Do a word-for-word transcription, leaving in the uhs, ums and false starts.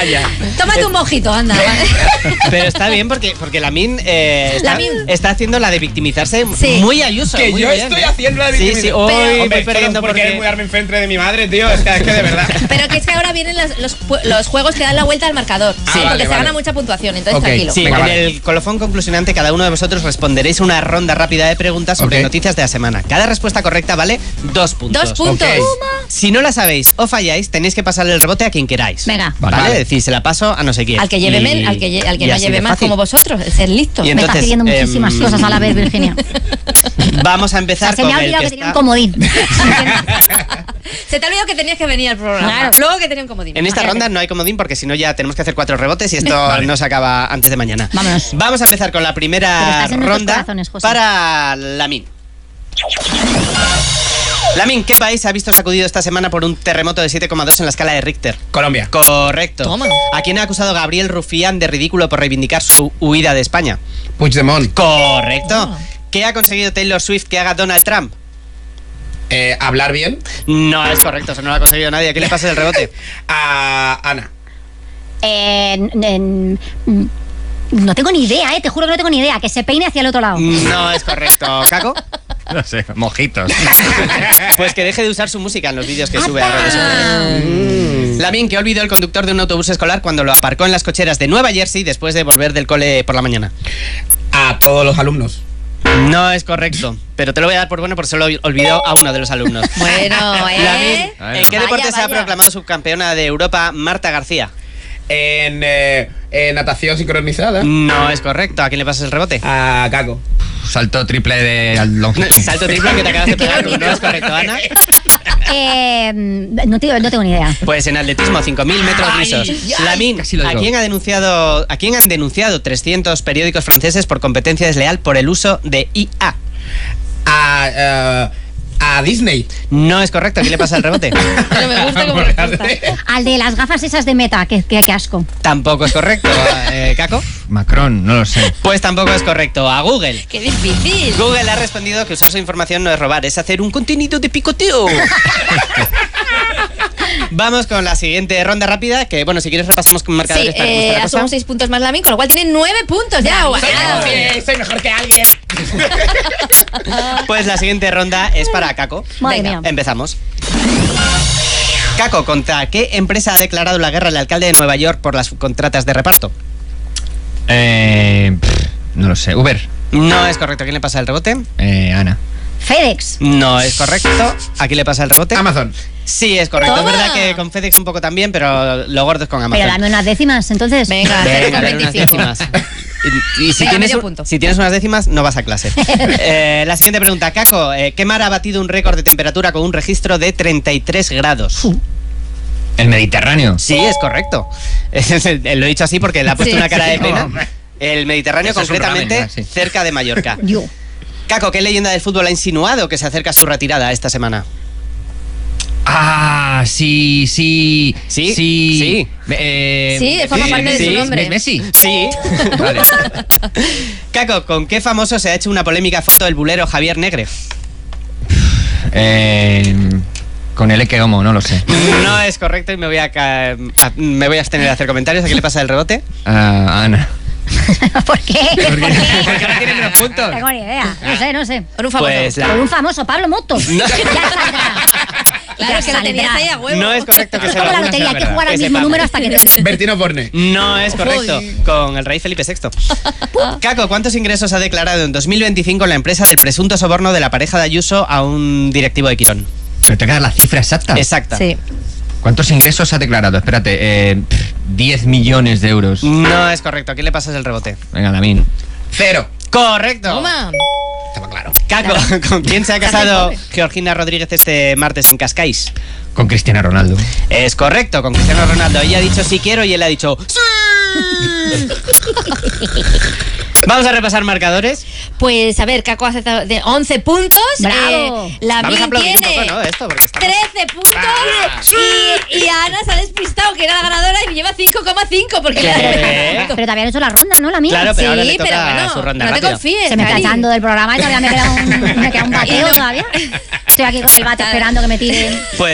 Vaya. Tómate un mojito, anda. Pero está bien porque, porque Lamin, eh, está, Lamin. está haciendo la de victimizarse Sí. muy Ayuso. Que muy yo bien, estoy ¿eh? haciendo la de Sí, victimizar. sí, hoy Pero- voy Hombre, perdiendo solo porque porque... muy darme enfrente de mi madre, tío. Es que, es que de verdad. Pero que es que ahora vienen los, los, los juegos que dan la vuelta al marcador. Ah, Sí, vale, porque se vale. gana mucha puntuación, entonces Ok, tranquilo. Sí, Venga, en vale. el colofón conclusionante cada uno de vosotros responderéis una ronda rápida de preguntas sobre Ok. noticias de la semana. Cada respuesta correcta vale dos puntos. Dos puntos. Ok. Si no la sabéis o falláis, tenéis que pasarle el rebote a quien queráis. Venga. Vale, Vale. decir, se la paso a no sé quién. Al que lleve Y- men- al que, lle- al que y no así lleve de más fácil. como vosotros, ser listo. Y Me entonces, estás pidiendo muchísimas em, cosas a la vez, Virginia. Vamos a O empezar sea, se con me ha el olvidado que que tenía está- un comodín. Se te ha olvidado que tenías que venir al programa. Claro. Luego que tenía un comodín. En esta Imagínate. ronda no hay comodín porque si no ya tenemos que hacer cuatro rebotes y esto Vale. no se acaba antes de mañana. Vámonos. Vamos a empezar con la Pero primera estás en nuestros ronda corazones, José. para Lamin. Lamin, ¿qué país ha visto sacudido esta semana por un terremoto de siete coma dos en la escala de Richter? Colombia. Correcto. Toma. ¿A quién ha acusado Gabriel Rufián de ridículo por reivindicar su huida de España? Puigdemont. Correcto. Ah. ¿Qué ha conseguido Taylor Swift que haga Donald Trump? Eh, hablar bien. No es correcto, eso no lo ha conseguido nadie. ¿A quién le pasa el rebote? A Ana. Eh, en- en- no tengo ni idea, eh, te juro que no tengo ni idea. Que se peine hacia el otro lado. No es correcto. ¿Caco? No sé, mojitos. Pues que deje de usar su música en los vídeos que ¡Apa! sube a redes sociales. Lamin, ¿qué olvidó el conductor de un autobús escolar cuando lo aparcó en las cocheras de Nueva Jersey después de volver del cole por la mañana? A todos los alumnos. No es correcto, pero te lo voy a dar por bueno porque solo olvidó a uno de los alumnos. Bueno, ¿eh? Lamin, ¿en qué Vaya, deporte se ha vaya. proclamado subcampeona de Europa Marta García? En, eh, en natación sincronizada. No es correcto. ¿A quién le pasas el rebote? A Caco. Salto triple de longitud. Salto triple que te acabas de pegar. No es correcto, Ana. Eh, no, tengo, no tengo ni idea. Pues en atletismo, cinco mil metros Ay, lisos. ay, Lamin, casi lo ¿a digo. quién ha denunciado, a quién han denunciado trescientos periódicos franceses por competencia desleal por el uso de I A? A, eh, a Disney. No es correcto. ¿A quién le pasa el rebote? Pero me gusta como respuesta. Al de las gafas esas de meta, que, que, que asco. Tampoco es correcto. Eh, ¿Caco? Macron, no lo sé. Pues tampoco es correcto. A Google. Qué difícil. Google ha respondido que usar su información no es robar, es hacer un contenido de picoteo. Vamos con la siguiente ronda rápida, que bueno, si quieres repasamos con Sí, marcadores para que eh, guste la cosa. asumo seis puntos más Lamin, con lo cual tiene nueve puntos ya. Wow. Soy mejor que, soy mejor que alguien. Pues la siguiente ronda es para Caco. Madre Venga. mía. Empezamos. Caco, ¿contra qué empresa ha declarado la guerra el alcalde de Nueva York por las contratas de reparto? Eh, pff, no lo sé. Uber. No es correcto. ¿A quién le pasa el rebote? Eh, Ana. FedEx. No es correcto. ¿A quién le pasa el rebote? Amazon. Sí, es correcto. Toma. Es verdad que con FedEx un poco también, pero lo gordo es con Amazon. Pero dame unas décimas, entonces. Venga, Venga, cero coma dale unas veinticinco. décimas. Y, y si, Venga, tienes, medio un- punto. si tienes unas décimas, no vas a clase. Eh, la siguiente pregunta. Caco, eh, ¿qué mar ha batido un récord de temperatura con un registro de treinta y tres grados? El Mediterráneo. Sí, es correcto. Lo he dicho así porque le ha puesto Sí, una cara sí. de pena. Hombre. El Mediterráneo, Eso es un concretamente, ramen, ya, sí. cerca de Mallorca. Yo. Caco, ¿qué leyenda del fútbol ha insinuado que se acerca a su retirada esta semana? Ah, sí, sí. Sí, Sí. sí. Eh, Sí, forma parte de su sí, nombre. Messi. Sí. Vale. Caco, ¿con qué famoso se ha hecho una polémica foto del bulero Javier Negre? Eh, con el Eke Homo, no lo sé. No es correcto y me voy a, ca- a- me voy a abstener de hacer comentarios. ¿A quién le pasa el rebote? Ah, Ana. ¿Por qué? ¿Por qué? Porque no tiene menos puntos. No tengo ni idea. No sé, no sé. Por un famoso. Pues la- Por un famoso Pablo Motos. No. Ya saldrá. Claro, Ya que lo tenías saldrá. ahí a huevo. No es correcto que Es se como la lo- lotería, hay que jugar al que mismo sepamos. número hasta que te... Bertino Borne. No es correcto. Joder. Con el rey Felipe sexto. Caco, ¿cuántos ingresos ha declarado en dos mil veinticinco la empresa del presunto soborno de la pareja de Ayuso a un directivo de Quirón? Pero te queda la cifra exacta. Exacta. Sí. ¿Cuántos ingresos ha declarado? Espérate, eh, pff, diez millones de euros. No es correcto. ¿A quién le pasas el rebote? Venga, Lamin. Cero. Correcto. Toma. Estaba claro. Caco, Claro. ¿con quién se ha Casi casado pobre. Georgina Rodríguez este martes en Cascais? Con Cristiano Ronaldo. Es correcto, con Cristiano Ronaldo. Ella ha dicho sí quiero y él ha dicho ¡sí! Vamos a repasar marcadores. Pues a ver, Caco hace de once puntos. Bravo. Eh, la Vamos a Min aplaudir un tiene poco, ¿no? Esto, porque estamos... trece puntos. Y, y Ana se ha despistado, que era la ganadora, y lleva cinco coma cinco. Porque le ha dado ¿Qué? punto. Pero te habían hecho la ronda, ¿no? La mía. Claro, pero ahora le Sí, toca pero bueno, su ronda no te rápida. confíes. Se me está Cari. echando del programa y todavía me queda un, me queda un bateo Y no- todavía. Estoy aquí con el bate esperando que me tiren. Pues